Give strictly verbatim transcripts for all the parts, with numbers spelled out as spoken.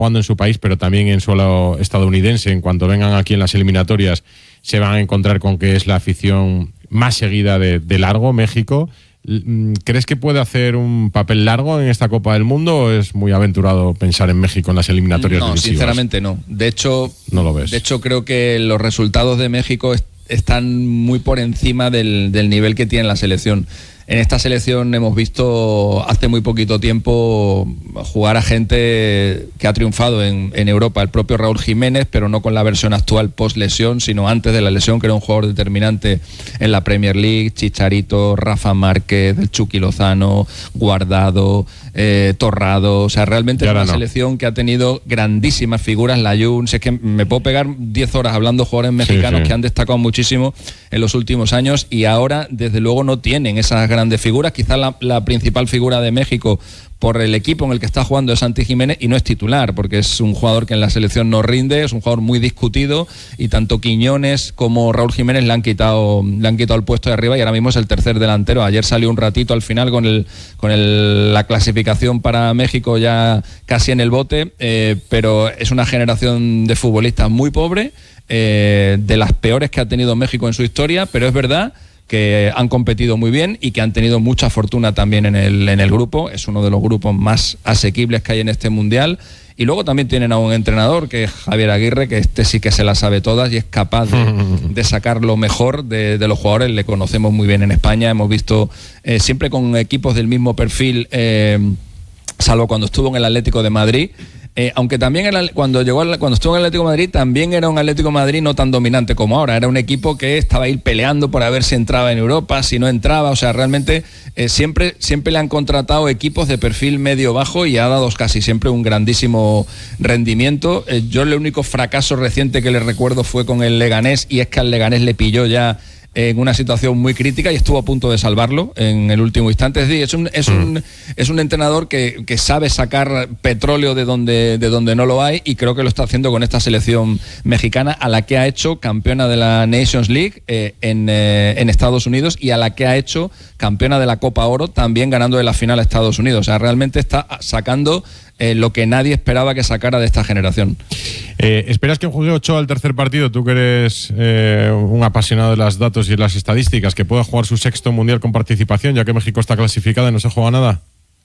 jugando en su país, pero también en suelo estadounidense. En cuanto vengan aquí en las eliminatorias, se van a encontrar con que es la afición más seguida de, de largo, México. ¿Crees que puede hacer un papel largo en esta Copa del Mundo o es muy aventurado pensar en México en las eliminatorias No, divisivas? Sinceramente no. De hecho, no lo ves. De hecho, creo que los resultados de México est- están muy por encima del, del nivel que tiene la selección. En esta selección hemos visto hace muy poquito tiempo jugar a gente que ha triunfado en, en Europa, el propio Raúl Jiménez, pero no con la versión actual post lesión, sino antes de la lesión, que era un jugador determinante en la Premier League. Chicharito, Rafa Márquez, el Chucky Lozano, Guardado, eh, Torrado. O sea, realmente es una no. selección que ha tenido grandísimas figuras. Layún, si es que me puedo pegar diez horas hablando de jugadores mexicanos sí, sí. que han destacado muchísimo en los últimos años y ahora desde luego no tienen esas grandes figuras. Quizás la, la principal figura de México por el equipo en el que está jugando es Santi Jiménez y no es titular porque es un jugador que en la selección no rinde, es un jugador muy discutido y tanto Quiñones como Raúl Jiménez le han quitado le han quitado el puesto de arriba y ahora mismo es el tercer delantero. Ayer salió un ratito al final con el con el, la clasificación para México ya casi en el bote, eh, pero es una generación de futbolistas muy pobre, eh, de las peores que ha tenido México en su historia, pero es verdad que han competido muy bien y que han tenido mucha fortuna también en el, en el grupo. Es uno de los grupos más asequibles que hay en este Mundial. Y luego también tienen a un entrenador, que es Javier Aguirre, que este sí que se las sabe todas y es capaz de, de sacar lo mejor de, de los jugadores. Le conocemos muy bien en España, hemos visto eh, siempre con equipos del mismo perfil, eh, salvo cuando estuvo en el Atlético de Madrid. Eh, aunque también era, cuando llegó al, cuando estuvo en el Atlético de Madrid también era un Atlético de Madrid no tan dominante como ahora, era un equipo que estaba ahí peleando por a ver si entraba en Europa, si no entraba, o sea, realmente eh, siempre, siempre le han contratado equipos de perfil medio-bajo y ha dado casi siempre un grandísimo rendimiento. Eh, yo el único fracaso reciente que le recuerdo fue con el Leganés y es que al Leganés le pilló ya en una situación muy crítica y estuvo a punto de salvarlo en el último instante. Es decir, es un, es un, es un entrenador que, que sabe sacar petróleo de donde, de donde no lo hay y creo que lo está haciendo con esta selección mexicana a la que ha hecho campeona de la Nations League eh, en, eh, en Estados Unidos y a la que ha hecho campeona de la Copa Oro también ganando de la final a Estados Unidos. O sea, realmente está sacando Eh, lo que nadie esperaba que sacara de esta generación. Eh, ¿Esperas que juegue Ochoa el tercer partido? Tú que eres eh, un apasionado de los datos y las estadísticas, que pueda jugar su sexto mundial con participación, ya que México está clasificada y no se juega nada.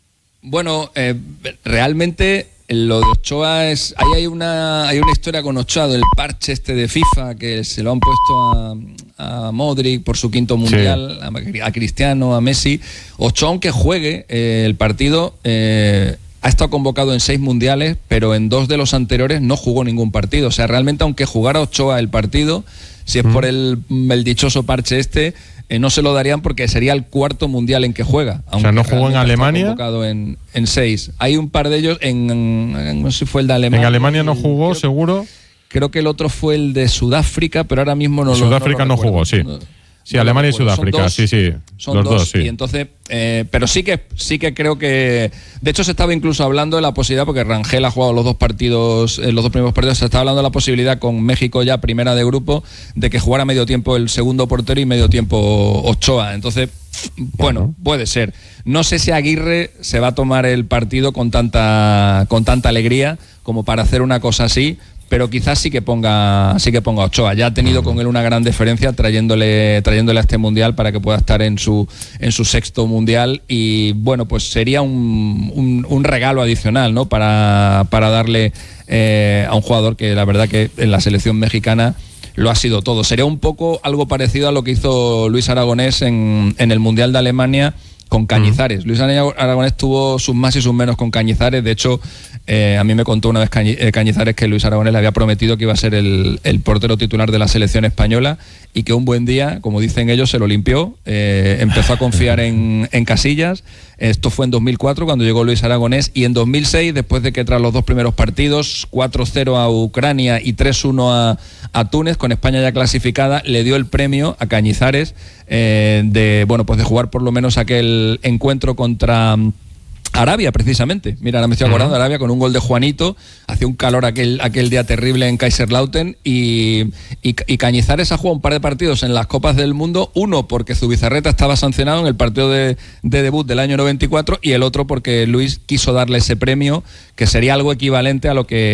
Bueno, eh, realmente lo de Ochoa es... Ahí hay una, hay una historia con Ochoa, del parche este de FIFA, que se lo han puesto a, a Modric por su quinto mundial, sí. a, a Cristiano, a Messi. Ochoa, aunque juegue eh, el partido... Eh, ha estado convocado en seis mundiales, pero en dos de los anteriores no jugó ningún partido. O sea, realmente aunque jugara Ochoa el partido, si es mm. por el, el dichoso parche este, eh, no se lo darían porque sería el cuarto mundial en que juega. O sea, ¿no jugó en Alemania? Está convocado en, en seis. Hay un par de ellos, en, en, no sé si fue el de Alemania. En Alemania no jugó, creo, seguro. Creo que el otro fue el de Sudáfrica, pero ahora mismo no Sudáfrica lo Sudáfrica no, no jugó, sí. No, Sí, no Alemania y Sudáfrica, dos, sí, sí, son los dos, dos, sí. Y entonces, eh, pero sí que sí que creo que, de hecho se estaba incluso hablando de la posibilidad, porque Rangel ha jugado los dos partidos, eh, los dos primeros partidos, se estaba hablando de la posibilidad con México ya primera de grupo, de que jugara medio tiempo el segundo portero y medio tiempo Ochoa. Entonces, bueno, bueno, puede ser. No sé si Aguirre se va a tomar el partido con tanta, con tanta alegría como para hacer una cosa así, pero quizás sí que ponga sí que ponga Ochoa. Ya ha tenido con él una gran deferencia trayéndole trayéndole a este mundial para que pueda estar en su en su sexto mundial y bueno, pues sería un, un, un regalo adicional, ¿no? Para, para darle eh, a un jugador que la verdad que en la selección mexicana lo ha sido todo. Sería un poco algo parecido a lo que hizo Luis Aragonés en, en el Mundial de Alemania con Cañizares. Mm. Luis Aragonés tuvo sus más y sus menos con Cañizares. De hecho, eh, a mí me contó una vez Cañi, eh, Cañizares que Luis Aragonés le había prometido que iba a ser el, el portero titular de la selección española y que un buen día, como dicen ellos, se lo limpió, eh, empezó a confiar en, en Casillas. Esto fue en dos mil cuatro cuando llegó Luis Aragonés y en dos mil seis, después de que tras los dos primeros partidos, cuatro cero a Ucrania y tres uno a, a Túnez, con España ya clasificada, le dio el premio a Cañizares eh, de, bueno, pues de jugar por lo menos aquel encuentro contra Arabia, precisamente. Mira, ahora me estoy acordando de Arabia con un gol de Juanito. Hacía un calor aquel, aquel día terrible en Kaiserslautern y, y, y Cañizares ha jugado un par de partidos en las Copas del Mundo. Uno porque Zubizarreta estaba sancionado en el partido de, de debut del año noventa y cuatro y el otro porque Luis quiso darle ese premio, que sería algo equivalente a lo que